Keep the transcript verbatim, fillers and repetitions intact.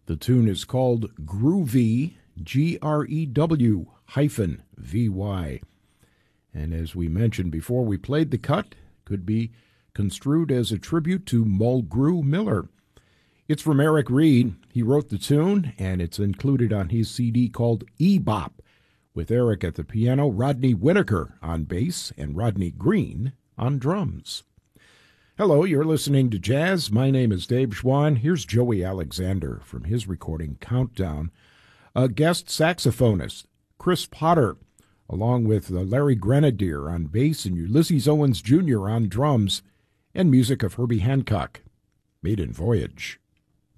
The tune is called Groovy, G R E W hyphen V Y. And as we mentioned before we played the cut, could be construed as a tribute to Mulgrew Miller. It's from Eric Reed. He wrote the tune, and it's included on his C D called E-Bop, with Eric at the piano, Rodney Whitaker on bass, and Rodney Green on drums. Hello, you're listening to Jazz. My name is Dave Schwann. Here's Joey Alexander from his recording Countdown. A guest saxophonist, Chris Potter, along with Larry Grenadier on bass and Ulysses Owens Junior on drums, and music of Herbie Hancock. Maiden Voyage.